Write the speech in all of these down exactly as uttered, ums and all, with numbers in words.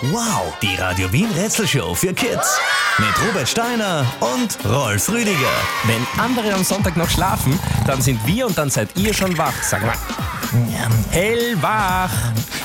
Wow, die Radio Wien Rätselshow für Kids. Mit Robert Steiner und Rolf Rüdiger. Wenn andere am Sonntag noch schlafen, dann sind wir und dann seid ihr schon wach. Sag mal. Hellwach.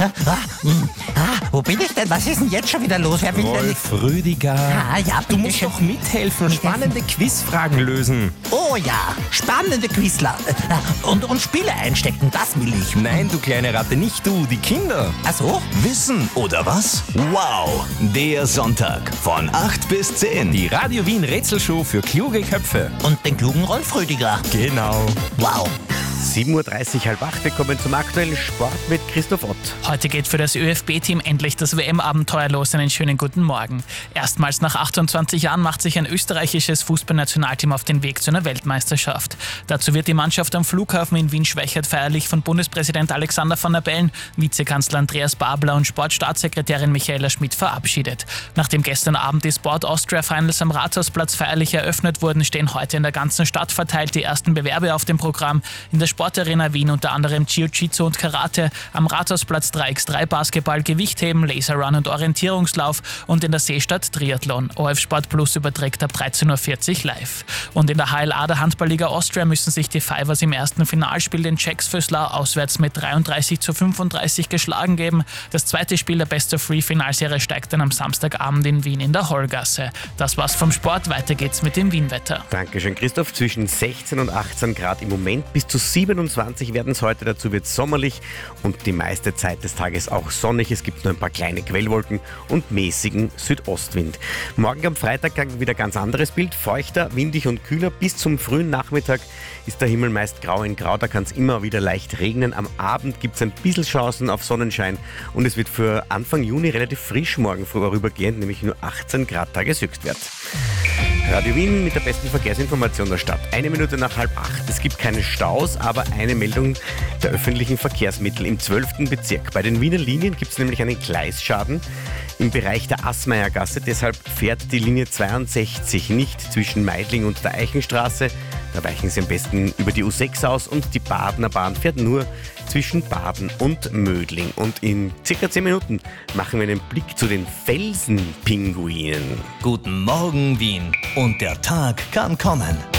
Ah, wo bin ich denn? Was ist denn jetzt schon wieder los? Wer will denn nicht? Rolf Rüdiger. Ah, ja, Du bitte musst schön. doch mithelfen, spannende Quizfragen lösen. Oh ja, spannende Quizler. Und, und Spiele einstecken, das will ich. Nein, du kleine Ratte, nicht du, die Kinder. Ach so? Wissen oder was? Wow, der Sonntag von acht bis zehn. Die Radio Wien Rätselshow für kluge Köpfe. Und den klugen Rolf Rüdiger. Genau. Wow. sieben Uhr dreißig, halb acht. Willkommen zum aktuellen Sport mit Christoph Ott. Heute geht für das ÖFB-Team endlich das W M-Abenteuer los. Einen schönen guten Morgen. Erstmals nach achtundzwanzig Jahren macht sich ein österreichisches Fußballnationalteam auf den Weg zu einer Weltmeisterschaft. Dazu wird die Mannschaft am Flughafen in Wien-Schwechat feierlich von Bundespräsident Alexander Van der Bellen, Vizekanzler Andreas Babler und Sportstaatssekretärin Michaela Schmidt verabschiedet. Nachdem gestern Abend die Sport Austria Finals am Rathausplatz feierlich eröffnet wurden, stehen heute in der ganzen Stadt verteilt die ersten Bewerbe auf dem Programm. In der Sportarena Wien unter anderem Jiu-Jitsu und Karate, am Rathausplatz drei gegen drei Basketball, Gewichtheben, Laserrun und Orientierungslauf und in der Seestadt Triathlon. O F Sport Plus überträgt ab dreizehn Uhr vierzig live. Und in der H L A der Handballliga Austria müssen sich die Fivers im ersten Finalspiel den Czechs Föslar auswärts mit dreiunddreißig zu fünfunddreißig geschlagen geben. Das zweite Spiel der Best-of-Three-Finalserie steigt dann am Samstagabend in Wien in der Hollgasse. Das war's vom Sport, weiter geht's mit dem Wien-Wetter. Dankeschön, Christoph. Zwischen sechzehn und achtzehn Grad im Moment, bis zu siebenundzwanzig werden es heute. Dazu wird es sommerlich und die meiste Zeit des Tages auch sonnig. Es gibt nur ein paar kleine Quellwolken und mäßigen Südostwind. Morgen am Freitag dann wieder ganz anderes Bild. Feuchter, windig und kühler. Bis zum frühen Nachmittag ist der Himmel meist grau in grau. Da kann es immer wieder leicht regnen. Am Abend gibt es ein bisschen Chancen auf Sonnenschein und es wird für Anfang Juni relativ frisch morgen vorübergehend, nämlich nur achtzehn Grad Tageshöchstwert. Radio Wien mit der besten Verkehrsinformation der Stadt. Eine Minute nach halb acht. Es gibt keine Staus, aber eine Meldung der öffentlichen Verkehrsmittel im zwölften Bezirk. Bei den Wiener Linien gibt es nämlich einen Gleisschaden im Bereich der Assmayergasse. Deshalb fährt die Linie zweiundsechzig nicht zwischen Meidling und der Eichenstraße. Da weichen Sie am besten über die U sechs aus und die Badener Bahn fährt nur zwischen Baden und Mödling. Und in circa zehn Minuten machen wir einen Blick zu den Felsenpinguinen. Guten Morgen, Wien. Und der Tag kann kommen.